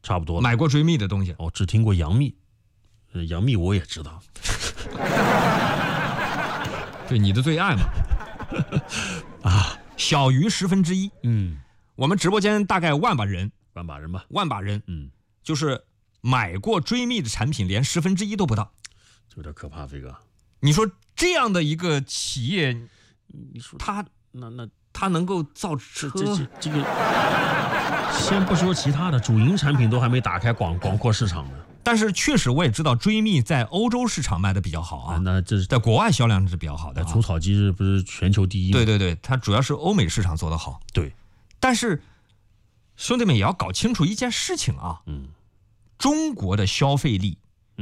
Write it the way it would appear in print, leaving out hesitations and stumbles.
差不多了。 买过追觅的东西？ 哦，只听过杨幂，杨幂我也知道。 对，你的最爱嘛。啊，小于1/10。我们直播间大概万把人吧，万把人，就是买过追觅的产品，连1/10都不到， 有点可怕，飞哥。 你说这样的一个企业， 你说他能够造车？ 这个，先不说其他的，主营产品都还没打开广阔市场呢。 但是确实我也知道追觅在欧洲市场卖的比较好啊， 那这是在国外销量是比较好的。 除草机不是全球第一吗？ 对，它主要是欧美市场做得好。 对， 但是兄弟们也要搞清楚一件事情啊，中国的消费力